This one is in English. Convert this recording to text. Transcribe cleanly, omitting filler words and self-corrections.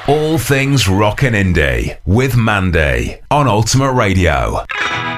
All things rock and indie with Mandy on Ultimate Radio.